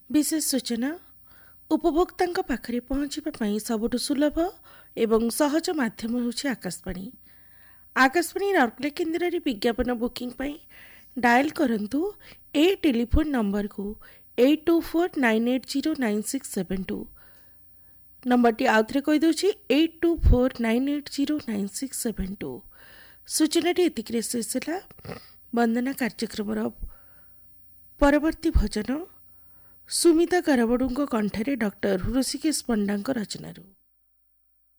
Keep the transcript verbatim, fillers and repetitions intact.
विशेष सूचना उपभोक्ता पाखरे पहुँचापी सबुठु सुलभ एवं सहज माध्यम होछि आकाशवाणी। आकाशवाणी राउरकेला केन्द्र रे विज्ञापन बुकिंग पई डायल करंतु ए टेलीफोन नंबर को eight to four nine eight zero nine six seven to. Number T आउथरे कहि दोछि eight to four nine eight zero nine six seven to. सूचना टी एतिकरे शेष होला। वंदना कार्यक्रम परवर्ती भजन सुमिता कारबड़ू कंठरे डॉक्टर ऋषिकेश पंडा रचनारू।